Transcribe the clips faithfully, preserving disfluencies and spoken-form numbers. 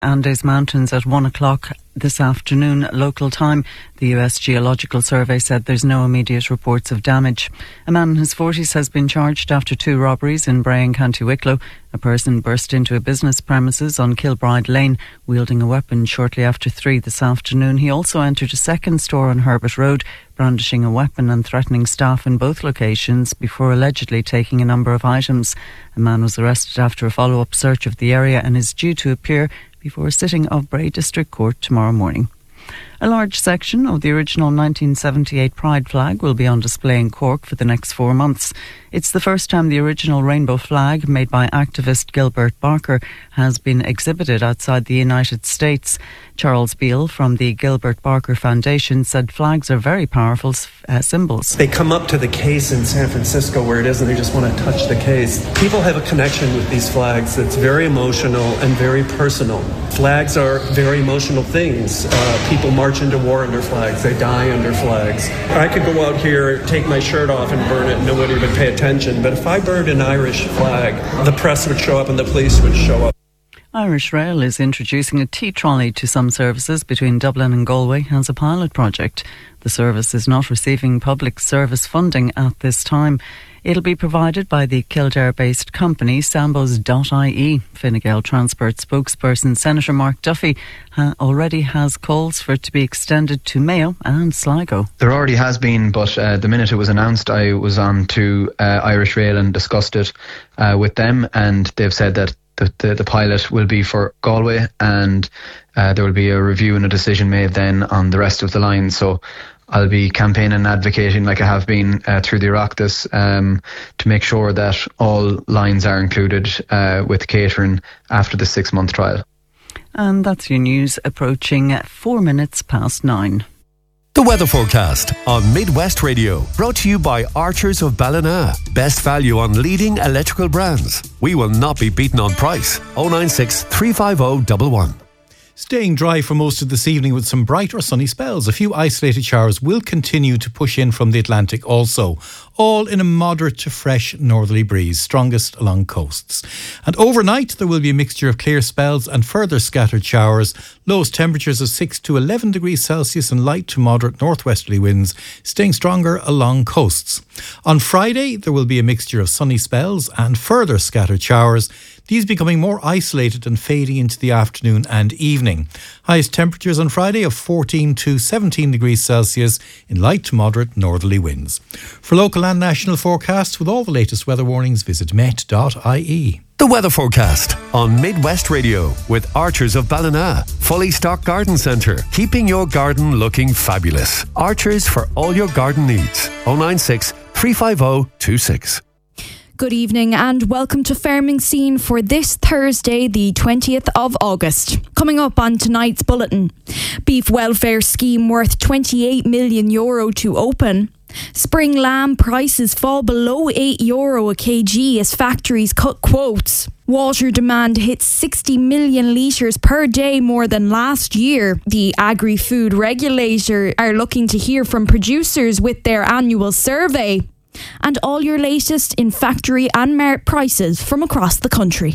Andes Mountains at one o'clock this afternoon local time. The U S Geological Survey said there's no immediate reports of damage. A man in his forties has been charged after two robberies in Bray and County Wicklow. A person burst into a business premises on Kilbride Lane wielding a weapon shortly after three this afternoon. He also entered a second store on Herbert Road, brandishing a weapon and threatening staff in both locations before allegedly taking a number of items. A man was arrested after a follow-up search of the area and is due to appear before a sitting of Bray District Court tomorrow morning. A large section of the original nineteen seventy-eight Pride flag will be on display in Cork for the next four months. It's the first time the original rainbow flag, made by activist Gilbert Barker, has been exhibited outside the United States. Charles Beale from the Gilbert Barker Foundation said flags are very powerful uh, symbols. They come up to the case in San Francisco where it is and they just want to touch the case. People have a connection with these flags that's very emotional and very personal. Flags are very emotional things. Uh, people march into war under flags. They die under flags. I could go out here, take my shirt off and burn it and nobody would pay attention. But if I burned an Irish flag, the press would show up and the police would show up. Irish Rail is introducing a tea trolley to some services between Dublin and Galway as a pilot project. The service is not receiving public service funding at this time. It'll be provided by the Kildare-based company Sambos dot I E. Fine Gael Transport spokesperson Senator Mark Duffy ha- already has calls for it to be extended to Mayo and Sligo. There already has been, but uh, the minute it was announced, I was on to uh, Irish Rail and discussed it uh, with them, and they've said that the, the, the pilot will be for Galway, and uh, there will be a review and a decision made then on the rest of the line. So I'll be campaigning and advocating like I have been uh, through the Oireachtas um, to make sure that all lines are included uh, with catering after the six-month trial. And that's your news approaching four minutes past nine. The weather forecast on Midwest Radio, brought to you by Archers of Ballina. Best value on leading electrical brands. We will not be beaten on price. oh nine six, three five oh, one one. Staying dry for most of this evening with some bright or sunny spells. A few isolated showers will continue to push in from the Atlantic also, all in a moderate to fresh northerly breeze, strongest along coasts. And overnight there will be a mixture of clear spells and further scattered showers. Lowest temperatures of six to eleven degrees Celsius and light to moderate northwesterly winds, staying stronger along coasts. On Friday there will be a mixture of sunny spells and further scattered showers, these becoming more isolated and fading into the afternoon and evening. Highest temperatures on Friday of fourteen to seventeen degrees Celsius in light to moderate northerly winds. For local and national forecasts with all the latest weather warnings, visit met dot I E. The weather forecast on Midwest Radio with Archers of Ballina. Fully stocked garden centre, keeping your garden looking fabulous. Archers for all your garden needs. oh nine six, three five oh, two six. Good evening and welcome to Farming Scene for this Thursday, the twentieth of August. Coming up on tonight's bulletin, beef welfare scheme worth twenty-eight million euro to open. Spring lamb prices fall below eight euro a kg as factories cut quotes. Water demand hits sixty million litres per day more than last year. The agri-food regulator are looking to hear from producers with their annual survey. And all your latest in factory and merit prices from across the country.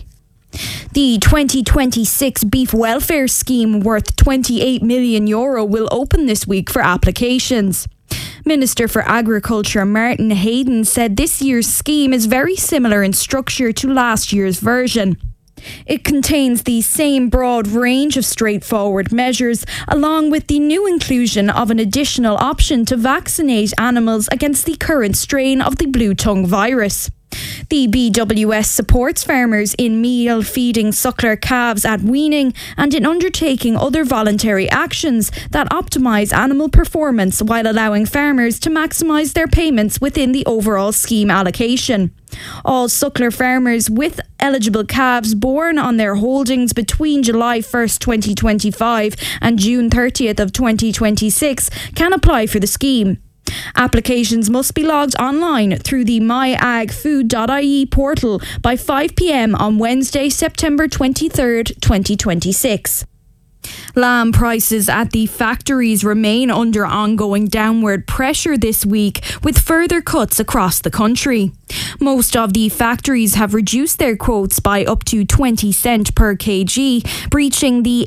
The twenty twenty-six beef welfare scheme worth twenty-eight million euro will open this week for applications. Minister for Agriculture Martin Hayden said this year's scheme is very similar in structure to last year's version. It contains the same broad range of straightforward measures, along with the new inclusion of an additional option to vaccinate animals against the current strain of the blue tongue virus. The B W S supports farmers in meal feeding suckler calves at weaning and in undertaking other voluntary actions that optimise animal performance while allowing farmers to maximise their payments within the overall scheme allocation. All suckler farmers with eligible calves born on their holdings between July first, twenty twenty-five and June thirtieth of twenty twenty-six can apply for the scheme. Applications must be logged online through the my ag food dot I E portal by five p m on Wednesday, September twenty-third, twenty twenty-six. Lamb prices at the factories remain under ongoing downward pressure this week, with further cuts across the country. Most of the factories have reduced their quotes by up to twenty cent per kg, breaching the